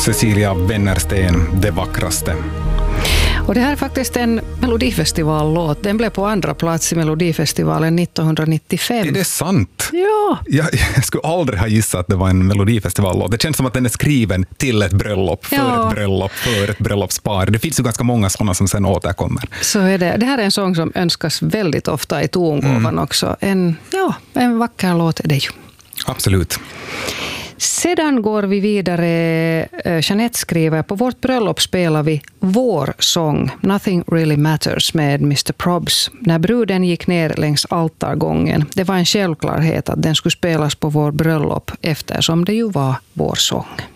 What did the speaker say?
Cecilia Wennersten, Det vackraste. Och det här är faktiskt en Melodifestivallåt. Den blev på andra plats i Melodifestivalen 1995. Är det sant? Ja. Jag skulle aldrig ha gissat att det var en Melodifestivallåt. Det känns som att den är skriven till ett bröllop, för ett bröllopspar. Det finns ju ganska många sådana som sen återkommer. Så är det. Det här är en sång som önskas väldigt ofta i tongåvan också. En vacker låt är det ju. Absolut. Sedan går vi vidare. Jeanette skriver, på vårt bröllop spelar vi vår sång Nothing Really Matters med Mr. Probs. När bruden gick ner längs altargången, det var en självklarhet att den skulle spelas på vår bröllop eftersom det ju var vår sång.